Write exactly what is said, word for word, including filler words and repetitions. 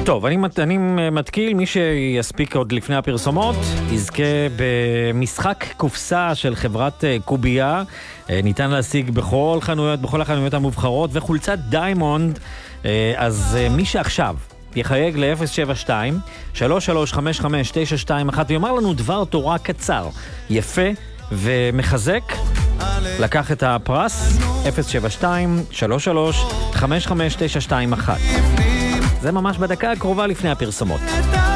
טוב, אני, אני מתקיל, מי שיספיק עוד לפני הפרסומות, יזכה במשחק קופסה של חברת קוביה, ניתן להשיג בכל חנויות, בכל החנויות המובחרות, וחולצת דיימונד, אז מי שעכשיו יחייג ל-אפס שבע שתיים שלוש שלוש חמש חמש תשע שתיים אחת ויאמר לנו דבר תורה קצר, יפה ומחזק, לקח את הפרס. אפס שבע שתיים שלוש שלוש חמש חמש תשע שתיים אחת. זה ממש בדקה הקרובה לפני הפרסומות.